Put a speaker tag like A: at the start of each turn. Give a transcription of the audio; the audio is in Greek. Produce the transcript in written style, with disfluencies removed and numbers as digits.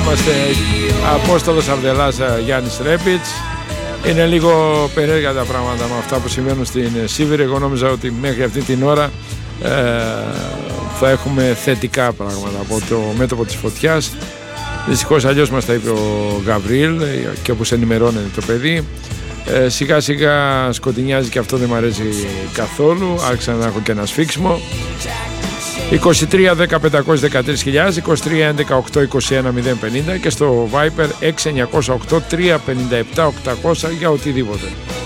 A: Είμαστε Απόστολος Αρδελάς, Γιάννης Ρέπιτς. Είναι λίγο περίεργα τα πράγματα με αυτά που συμβαίνουν στην Σίβηρη. Εγώ νόμιζα ότι μέχρι αυτή την ώρα θα έχουμε θετικά πράγματα από το μέτωπο της φωτιάς. Δυστυχώς αλλιώς μας τα είπε ο Γαβρίλ και όπως ενημερώνεται το παιδί. Σιγά σιγά σκοτεινιάζει και αυτό δεν μου αρέσει καθόλου. Άρχισα να έχω και ένα σφίξιμο. 23 10 513 χιλιάδες, 23 11 8 21 050 και στο Viper 6908 357 800 για οτιδήποτε.